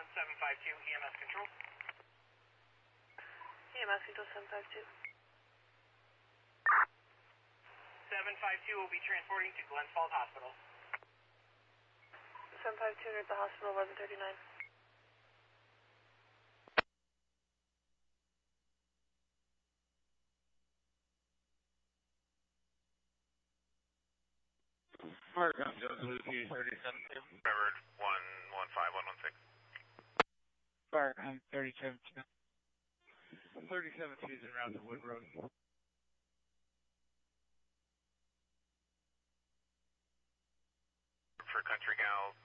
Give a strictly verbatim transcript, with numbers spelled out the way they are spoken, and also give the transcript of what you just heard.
on seven five two, E M S control. E M S control seven five two. seven five two will be transporting to Glens Falls Hospital. seven five two at the hospital, eleven thirty-nine. Park on Joseph Lucy thirty-seven two. Trevor one one five one one six. Park on thirty-seven two. thirty-seven two is en route to Wood Road. For Country Gal